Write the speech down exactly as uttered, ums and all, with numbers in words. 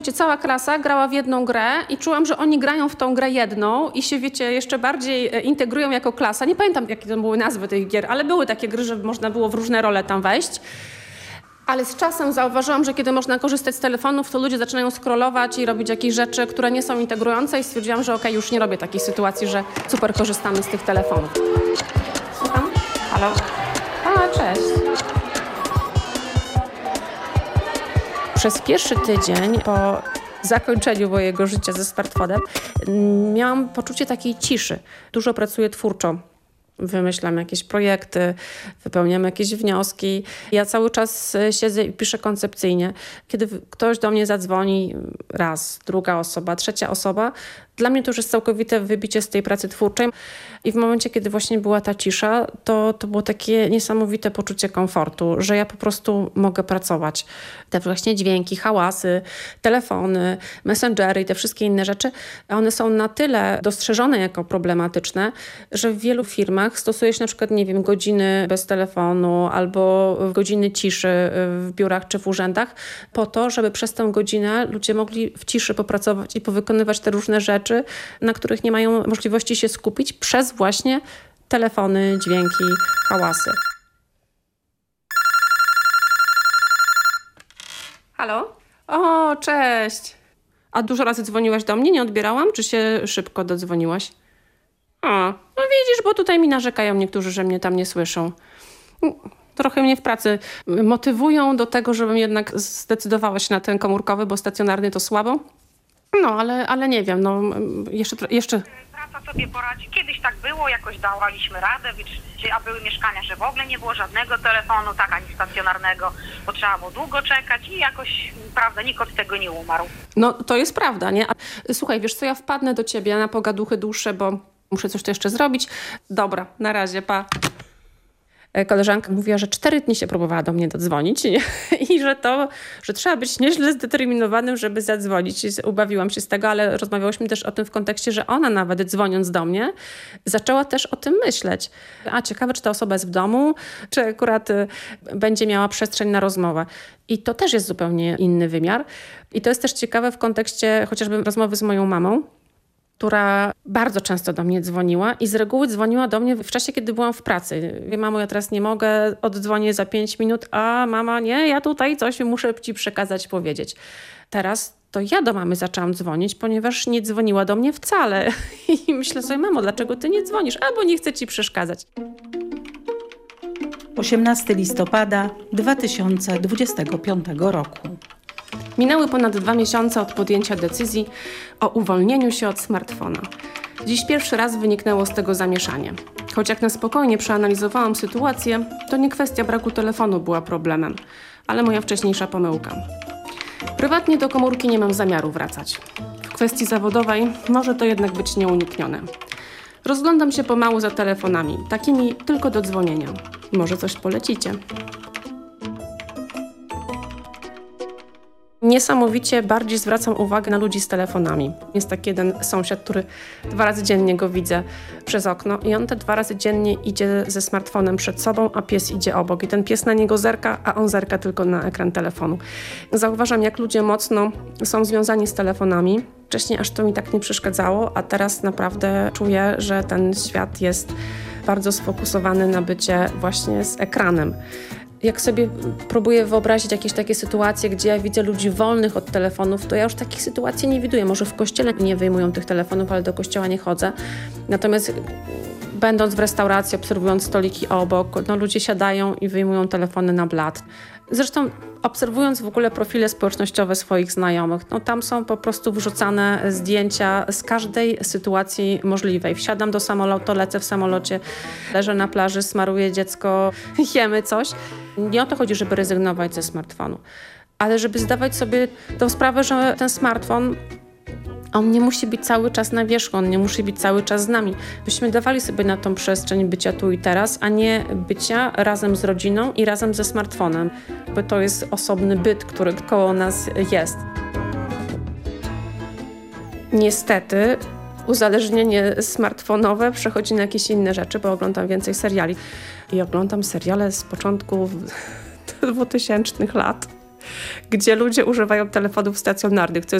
Cała klasa grała w jedną grę i czułam, że oni grają w tą grę jedną i się, wiecie, jeszcze bardziej integrują jako klasa. Nie pamiętam, jakie to były nazwy tych gier, ale były takie gry, że można było w różne role tam wejść. Ale z czasem zauważyłam, że kiedy można korzystać z telefonów, to ludzie zaczynają scrollować i robić jakieś rzeczy, które nie są integrujące i stwierdziłam, że okej, okay, już nie robię takiej sytuacji, że super korzystamy z tych telefonów. Słucham? Halo? A, cześć. Przez pierwszy tydzień po zakończeniu mojego życia ze smartfonem miałam poczucie takiej ciszy. Dużo pracuję twórczo. Wymyślam jakieś projekty, wypełniam jakieś wnioski. Ja cały czas siedzę i piszę koncepcyjnie. Kiedy ktoś do mnie zadzwoni, raz, druga osoba, trzecia osoba, dla mnie to już jest całkowite wybicie z tej pracy twórczej. I w momencie, kiedy właśnie była ta cisza, to, to było takie niesamowite poczucie komfortu, że ja po prostu mogę pracować. Te właśnie dźwięki, hałasy, telefony, messengery i te wszystkie inne rzeczy, one są na tyle dostrzeżone jako problematyczne, że w wielu firmach stosuje się na przykład, nie wiem, godziny bez telefonu albo godziny ciszy w biurach czy w urzędach po to, żeby przez tę godzinę ludzie mogli w ciszy popracować i powykonywać te różne rzeczy, na których nie mają możliwości się skupić przez właśnie telefony, dźwięki, hałasy. Halo? O, cześć. A dużo razy dzwoniłaś do mnie? Nie odbierałam? Czy się szybko dodzwoniłaś? O, no widzisz, bo tutaj mi narzekają niektórzy, że mnie tam nie słyszą. Trochę mnie w pracy motywują do tego, żebym jednak zdecydowała się na ten komórkowy, bo stacjonarny to słabo. No, ale, ale nie wiem, no jeszcze... jeszcze... Praca sobie poradzi. Kiedyś tak było, jakoś dawaliśmy radę, a były mieszkania, że w ogóle nie było żadnego telefonu, tak, ani stacjonarnego, bo trzeba było długo czekać i jakoś, prawda, nikt od tego nie umarł. No, to jest prawda, nie? A, słuchaj, wiesz co, ja wpadnę do ciebie na pogaduchy dłuższe, bo muszę coś tu jeszcze zrobić. Dobra, na razie, pa. Koleżanka mówiła, że cztery dni się próbowała do mnie dodzwonić i, i że to, że trzeba być nieźle zdeterminowanym, żeby zadzwonić. I ubawiłam się z tego, ale rozmawiałyśmy też o tym w kontekście, że ona nawet dzwoniąc do mnie, zaczęła też o tym myśleć. A ciekawe, czy ta osoba jest w domu, czy akurat y, będzie miała przestrzeń na rozmowę. I to też jest zupełnie inny wymiar. I to jest też ciekawe w kontekście chociażby rozmowy z moją mamą, która bardzo często do mnie dzwoniła i z reguły dzwoniła do mnie w czasie, kiedy byłam w pracy. Mamo, ja teraz nie mogę, oddzwonię za pięć minut, a mama, nie, ja tutaj coś muszę ci przekazać, powiedzieć. Teraz to ja do mamy zaczęłam dzwonić, ponieważ nie dzwoniła do mnie wcale. I myślę sobie, mamo, dlaczego ty nie dzwonisz? Albo nie chcę ci przeszkadzać. osiemnastego listopada dwa tysiące dwudziestego piątego roku. Minęły ponad dwa miesiące od podjęcia decyzji o uwolnieniu się od smartfona. Dziś pierwszy raz wyniknęło z tego zamieszanie. Choć jak na spokojnie przeanalizowałam sytuację, to nie kwestia braku telefonu była problemem, ale moja wcześniejsza pomyłka. Prywatnie do komórki nie mam zamiaru wracać. W kwestii zawodowej może to jednak być nieuniknione. Rozglądam się pomału za telefonami, takimi tylko do dzwonienia. Może coś polecicie? Niesamowicie bardziej zwracam uwagę na ludzi z telefonami. Jest taki jeden sąsiad, który dwa razy dziennie go widzę przez okno i on te dwa razy dziennie idzie ze smartfonem przed sobą, a pies idzie obok. I ten pies na niego zerka, a on zerka tylko na ekran telefonu. Zauważam, jak ludzie mocno są związani z telefonami. Wcześniej aż to mi tak nie przeszkadzało, a teraz naprawdę czuję, że ten świat jest bardzo sfokusowany na bycie właśnie z ekranem. Jak sobie próbuję wyobrazić jakieś takie sytuacje, gdzie ja widzę ludzi wolnych od telefonów, to ja już takich sytuacji nie widuję. Może w kościele nie wyjmują tych telefonów, ale do kościoła nie chodzę. Natomiast będąc w restauracji, obserwując stoliki obok, no ludzie siadają i wyjmują telefony na blat. Zresztą obserwując w ogóle profile społecznościowe swoich znajomych, no tam są po prostu wrzucane zdjęcia z każdej sytuacji możliwej. Wsiadam do samolotu, lecę w samolocie, leżę na plaży, smaruję dziecko, jemy coś. Nie o to chodzi, żeby rezygnować ze smartfonu, ale żeby zdawać sobie tą sprawę, że ten smartfon, on nie musi być cały czas na wierzchu, on nie musi być cały czas z nami. Byśmy dawali sobie na tą przestrzeń bycia tu i teraz, a nie bycia razem z rodziną i razem ze smartfonem, bo to jest osobny byt, który koło nas jest. Niestety uzależnienie smartfonowe przechodzi na jakieś inne rzeczy, bo oglądam więcej seriali. I oglądam seriale z początku dwutysięcznych lat. gdzie ludzie używają telefonów stacjonarnych, co jest